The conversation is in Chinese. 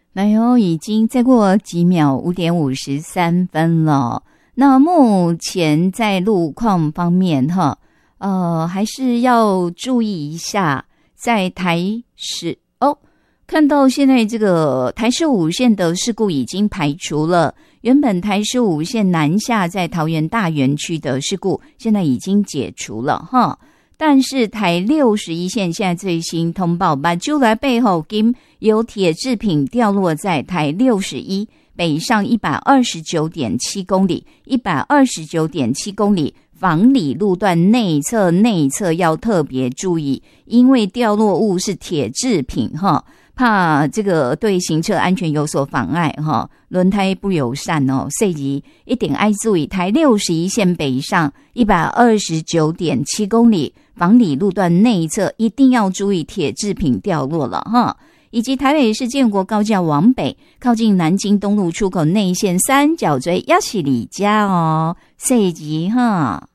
哎呦，已经再过几秒5:53了。那目前在路况方面哈，还是要注意一下，在台10看到现在这个台15线的事故已经排除了，原本台15线南下在桃园大园区的事故现在已经解除了哈。但是台61线现在最新通报，把就来背后今有铁制品掉落在台61北上129.7公里，129.7公里房里路段内侧要特别注意，因为掉落物是铁制品哈，怕这个对行车安全有所妨碍哈，轮胎不友善哦，所以一定要注意。台61线北上129.7公里房里路段内侧一定要注意铁制品掉落了哈，以及台北市建国高架往北靠近南京东路出口内线三角锥要是你家哦，所以哈。